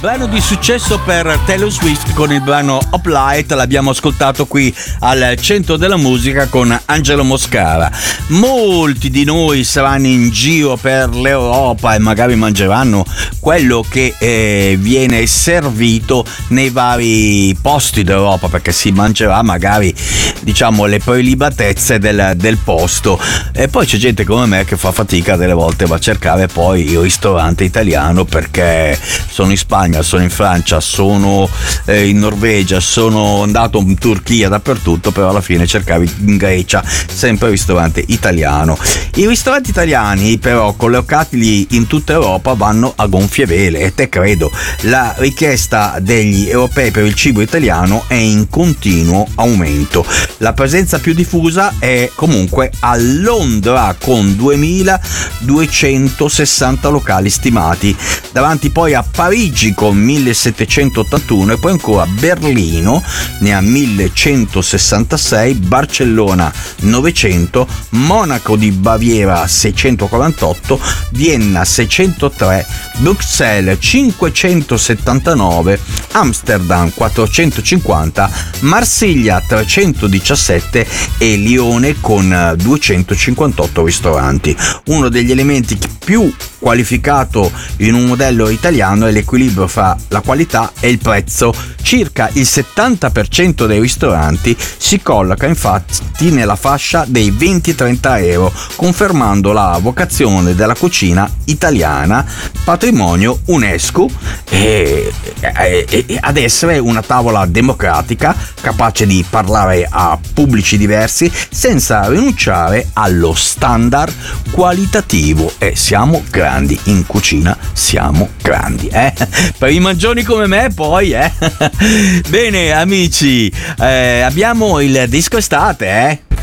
Brano di successo per Taylor Swift con il brano Hoplite, l'abbiamo ascoltato qui al Centro della Musica con Angelo Moscara. Molti di noi saranno in giro per l'Europa e magari mangeranno quello che viene servito nei vari posti d'Europa, perché si mangerà magari, diciamo, le prelibatezze del posto. E poi c'è gente come me che fa fatica delle volte, va a cercare poi il ristorante italiano, perché sono in Spagna, sono in Francia, sono in Norvegia, sono andato in Turchia, dappertutto, però alla fine cercavi in Grecia sempre il ristorante italiano. I ristoranti italiani però collocati in tutta Europa vanno a gonfie vele, e te credo, la richiesta degli europei per il cibo italiano è in continuo aumento. La presenza più diffusa è comunque a Londra con 2260 locali stimati, davanti poi a Parigi con 1781 e poi ancora Berlino ne ha 1166, Barcellona 900, Monaco di Baviera 648, Vienna 603, Bruxelles 579, Amsterdam 450, Marsiglia 317 e Lione con 258 ristoranti. Uno degli elementi più qualificato in un modello italiano è l'equilibrio fra la qualità e il prezzo. Circa il 70% dei ristoranti si colloca infatti nella fascia dei 20-30 euro, confermando la vocazione della cucina italiana, patrimonio UNESCO, ad essere una tavola democratica capace di parlare a pubblici diversi senza rinunciare allo standard qualitativo. E siamo grandi in cucina, siamo grandi, per i mangioni come me poi, Bene amici, abbiamo il disco estate,